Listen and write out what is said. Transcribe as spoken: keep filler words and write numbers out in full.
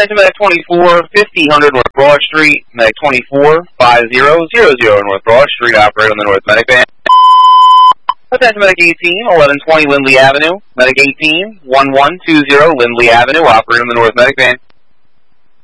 Attention Medic twenty-four, fifty hundred North Broad Street, Medic twenty-four, fifty hundred North Broad Street, operator on the North Medic Van. Attention Medic eighteen, eleven twenty Lindley Avenue, Medic eighteen, eleven twenty Lindley Avenue, operator on the North Medic Van.